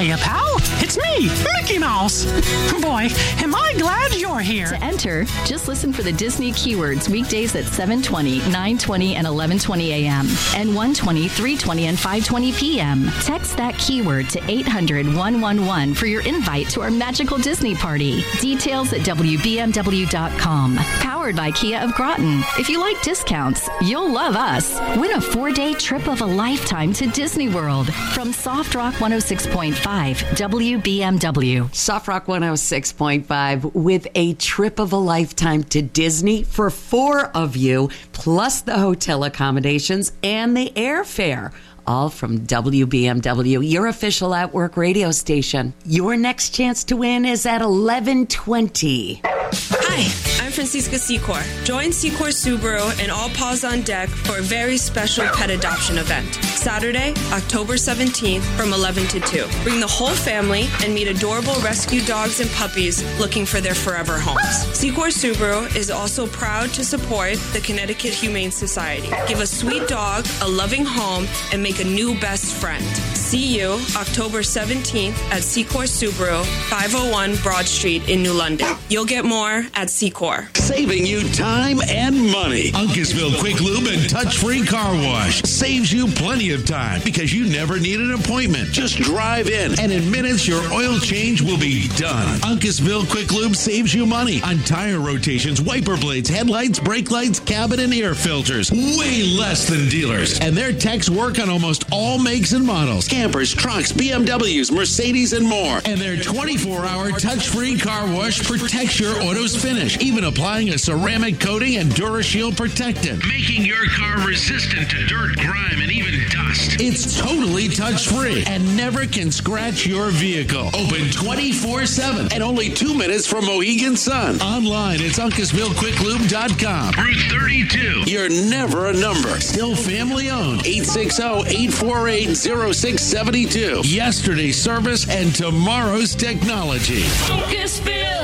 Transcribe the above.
Hiya, pal. It's me, Mickey Mouse. Boy, am I glad you're here. To enter, just listen for the Disney keywords weekdays at 7:20, 9:20, and 11:20 a.m. and 1:20, 3:20, and 5:20 p.m. Text that keyword to 800-111 for your invite to our magical Disney party. Details at WBMW.com. Powered by Kia of Groton. If you like discounts, you'll love us. Win a 4-day trip of a lifetime to Disney World from Soft Rock 106.5 WBMW. Soft Rock 106.5 with a trip of a lifetime to Disney for 4 of you, plus the hotel accommodations and the airfare. All from WBMW, your official at work radio station. Your next chance to win is at 11:20. Hi, I'm Francisca Secor. Join Secor Subaru and All Paws on Deck for a very special pet adoption event. Saturday, October 17th from 11 to 2. Bring the whole family and meet adorable rescue dogs and puppies looking for their forever homes. Secor Subaru is also proud to support the Connecticut Humane Society. Give a sweet dog a loving home and make a new best friend. See you October 17th at Secor Subaru, 501 Broad Street in New London. You'll get more at Secor. Saving you time and money. Uncasville Quick Lube and Touch-Free Car Wash saves you plenty of time because you never need an appointment. Just drive in and in minutes your oil change will be done. Uncasville Quick Lube saves you money on tire rotations, wiper blades, headlights, brake lights, cabin and air filters. Way less than dealers. And their techs work on almost all makes and models. Campers, trucks, BMWs, Mercedes, and more. And their 24-hour touch-free car wash protects your auto's finish, even applying a ceramic coating and DuraShield protectant, making your car resistant to dirt, grime, and even dust. It's totally touch-free and never can scratch your vehicle. Open 24/7 and only 2 minutes from Mohegan Sun. Online, it's UncasvilleQuickLube.com. Route 32. You're never a number. Still family-owned. 860-848-0672. Yesterday's service and tomorrow's technology.